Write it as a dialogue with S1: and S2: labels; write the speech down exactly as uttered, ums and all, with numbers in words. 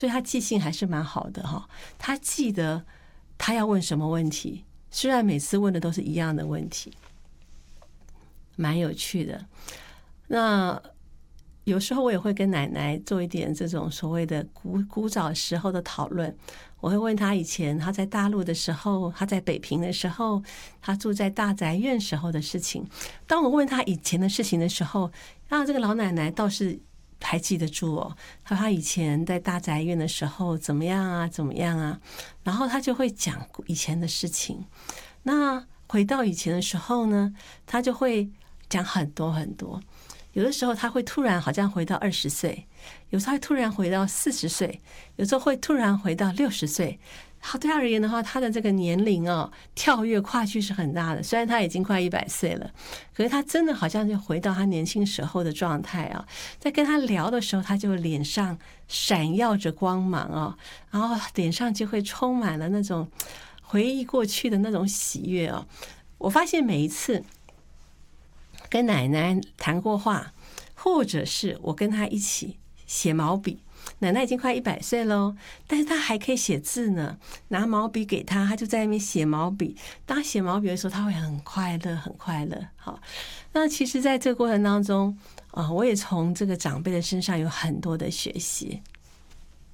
S1: 所以他记性还是蛮好的哈。他记得他要问什么问题，虽然每次问的都是一样的问题，蛮有趣的。那有时候我也会跟奶奶做一点这种所谓的古古早时候的讨论。我会问他以前他在大陆的时候，他在北平的时候，他住在大宅院时候的事情。当我问他以前的事情的时候，啊，这个老奶奶倒是还记得住哦。他说他以前在大宅院的时候怎么样啊，怎么样啊，然后他就会讲以前的事情。那回到以前的时候呢，他就会讲很多很多。有的时候他会突然好像回到二十岁，有时候会突然回到四十岁，有时候会突然回到六十岁。好，对他而言的话，他的这个年龄哦，跳跃跨距是很大的。虽然他已经快一百岁了，可是他真的好像就回到他年轻时候的状态啊。在跟他聊的时候，他就脸上闪耀着光芒啊，然后脸上就会充满了那种回忆过去的那种喜悦啊。我发现每一次跟奶奶谈过话，或者是我跟她一起写毛笔，奶奶已经快一百岁了，但是她还可以写字呢。拿毛笔给她，她就在那边写毛笔。当写毛笔的时候，她会很快乐，很快乐。好，那其实在这个过程当中，啊、呃，我也从这个长辈的身上有很多的学习。